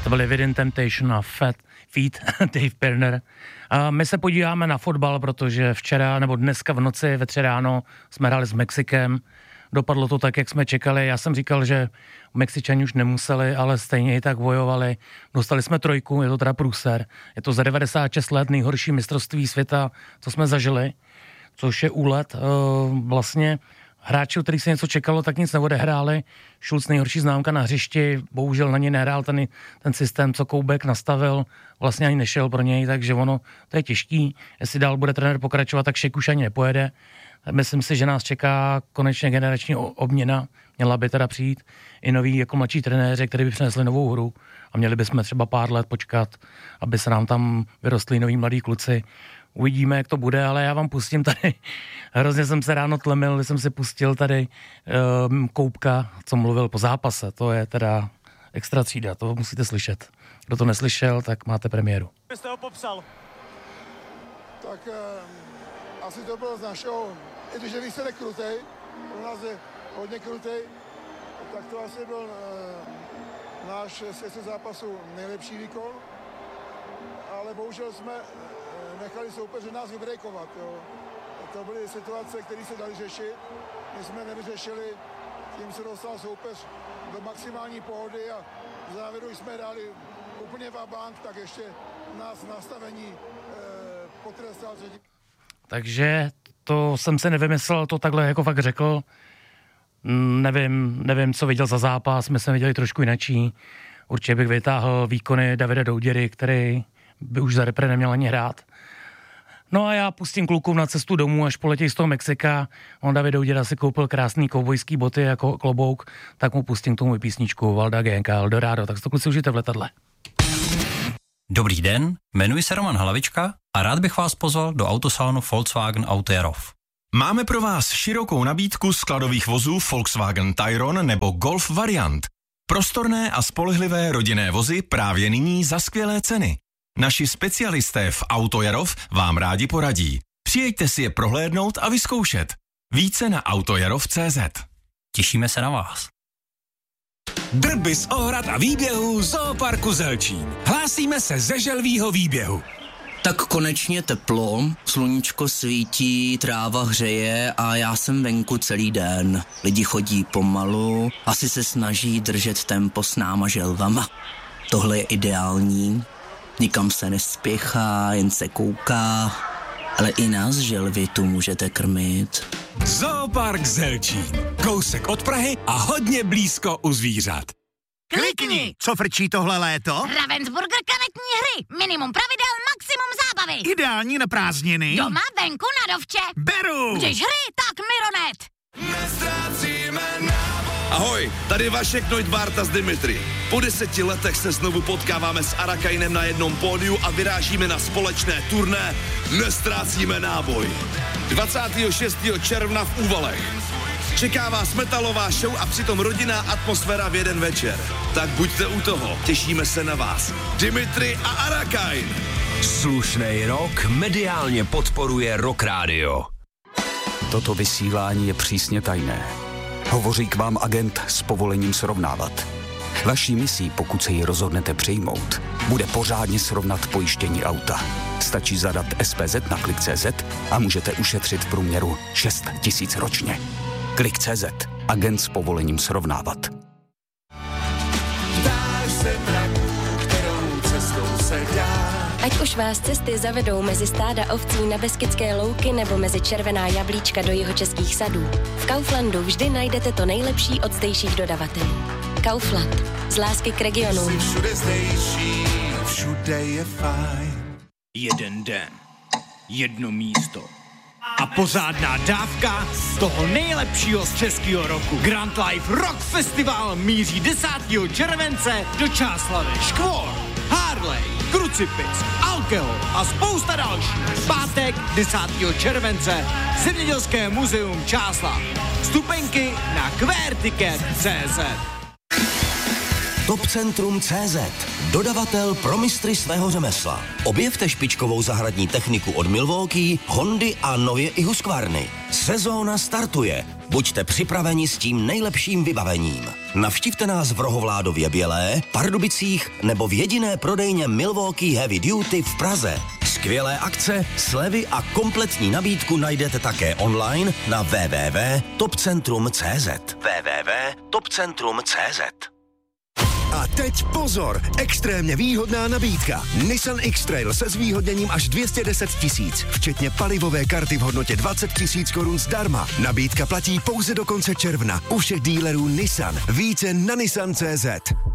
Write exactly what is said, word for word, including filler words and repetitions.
to byly Within Temptation a Fat Feet, Dave Pirner. A my se podíváme na fotbal, protože včera nebo dneska v noci ve tři ráno jsme hráli s Mexikem. Dopadlo to tak, jak jsme čekali. Já jsem říkal, že Mexičani už nemuseli, ale stejně i tak bojovali. Dostali jsme trojku, je to teda průser. Je to za devadesát šest let nejhorší mistrovství světa, co jsme zažili, což je úlet. Vlastně hráči, u kterých se něco čekalo, tak nic neodehráli. Schulz nejhorší známka na hřišti, bohužel na něj nehrál ten, ten systém, co Koubek nastavil, vlastně ani nešel pro něj, takže ono, to je těžký. Jestli dál bude trenér pokračovat, tak Šek už ani nepojede. Myslím si, že nás čeká konečně generační obměna, měla by teda přijít i noví jako mladší trenéři, kteří by přinesli novou hru a měli bychom třeba pár let počkat, aby se nám tam vyrostli noví mladí kluci. Uvidíme, jak to bude, ale já vám pustím tady, hrozně jsem se ráno tlemil, když jsem si pustil tady um, Koubka, co mluvil po zápase, to je teda extra třída, to musíte slyšet. Kdo to neslyšel, tak máte premiéru. Vy jste ho popsal. Tak uh, asi to bylo z našeho, i když je výsledek krutej, u nás je hodně krutej, tak to asi byl uh, náš svět zápasu nejlepší výkon, ale bohužel jsme nechali soupeře nás vybrejkovat, jo. To byly situace, které se daly řešit. My jsme nevyřešili, tím se dostal soupeř do maximální pohody a v závěru jsme dali úplně vabank, tak ještě nás nastavení e, potrestal třetí. Takže to jsem se nevymyslel, to takhle jako fakt řekl. Nevím, nevím, co viděl za zápas, my jsme viděli trošku jinačí. Určitě bych vytáhl výkony Davida Douděry, který by už za repre neměl ani hrát. No a já pustím klukům na cestu domů, až poletí z toho Mexika. On David Douděra si koupil krásný kovbojský boty jako klobouk, tak mu pustím k tomu písničku Valda G N K Eldorado. Tak to kluci užijte v letadle. Dobrý den, jmenuji se Roman Hlavička a rád bych vás pozval do autosalonu Volkswagen Auto Jarov. Máme pro vás širokou nabídku skladových vozů Volkswagen Tayron nebo Golf variant. Prostorné a spolehlivé rodinné vozy právě nyní za skvělé ceny. Naši specialisté v Auto Jarov vám rádi poradí. Přijeďte si je prohlédnout a vyzkoušet. Více na autojarov tečka cé zet. Těšíme se na vás. Drby z ohrad a výběhů Zooparku Zelčín. Hlásíme se ze želvýho výběhu. Tak konečně teplo, sluníčko svítí, tráva hřeje a já jsem venku celý den. Lidi chodí pomalu, asi se snaží držet tempo s náma želvama. Tohle je ideální, nikam se nespěchá, jen se kouká, ale i nás želvy tu můžete krmit. Zoopark Zelčín, kousek od Prahy a hodně blízko u zvířat. Klikni! Co frčí tohle léto? Ravensburger karetní hry. Minimum pravidel, maximum zábavy. Ideální na prázdniny. Doma, venku, na dovče. Beru! Když hry, tak Mironet. Ahoj, tady Vašek Neudvarta z Dimitri. Po deseti letech se znovu potkáváme s Arakainem na jednom pódiu a vyrážíme na společné turné Nestrácíme náboj. dvacátého šestého června v Úvalech. Čeká vás metalová show a přitom rodinná atmosféra v jeden večer. Tak buďte u toho, těšíme se na vás. Dimitri a Arakain. Slušnej rok mediálně podporuje Rock Radio. Toto vysílání je přísně tajné. Hovoří k vám agent s povolením srovnávat. Vaší misí, pokud se ji rozhodnete přijmout, bude pořádně srovnat pojištění auta. Stačí zadat S P Z na klik tečka cé zet a můžete ušetřit v průměru šest tisíc ročně. klik tečka cé zet. Agent s povolením srovnávat. Ať už vás cesty zavedou mezi stáda ovcí na Beskydské louky nebo mezi červená jablíčka do jihočeských sadů, v Kauflandu vždy najdete to nejlepší od zdejších dodavatelů. Kaufland. Z lásky k regionu. Všude zdejší, všude je fajn. Jeden den, jedno místo a pořádná dávka toho nejlepšího z českého roku. Grand Life Rock Festival míří desátého července do Čáslavy. Škvor, Harley, Krucipix, Alkohol a spousta dalších. Pátek desátého července Zemědělské muzeum Čáslav. Vstupenky na queerticket tečka cé zet. Topcentrum tečka cé zet. Dodavatel pro mistry svého řemesla. Objevte špičkovou zahradní techniku od Milwaukee, Hondy a nově i Husqvarny. Sezóna startuje. Buďte připraveni s tím nejlepším vybavením. Navštivte nás v Rohovládově Bělé, Pardubicích nebo v jediné prodejně Milwaukee Heavy Duty v Praze. Skvělé akce, slevy a kompletní nabídku najdete také online na w w w tečka topcentrum tečka cé zet. w w w tečka topcentrum tečka cé zet. A teď pozor, extrémně výhodná nabídka. Nissan X-Trail se zvýhodněním až dvě stě deset tisíc, včetně palivové karty v hodnotě dvacet tisíc korun zdarma. Nabídka platí pouze do konce června u všech dílerů Nissan. Více na nissan tečka cé zet.